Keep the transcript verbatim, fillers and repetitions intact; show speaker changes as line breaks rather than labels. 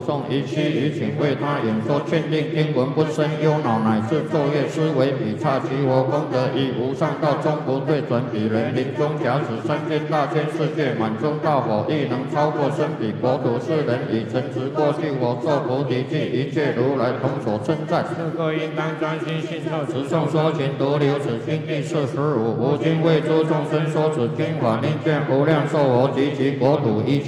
诵一期余请为他演说，劝令听闻不生忧恼，乃是昼夜思维比差其我功德已无上道，终不对准彼人。临终假使三千大千世界满中道否亦能超过生彼国土，世人已曾执过去我受菩提记，一切如来同所称赞。是故应当专心信受持诵说勤独留此经第四十五。吾今为诸众生说此经法，令见无量寿佛及其国土一切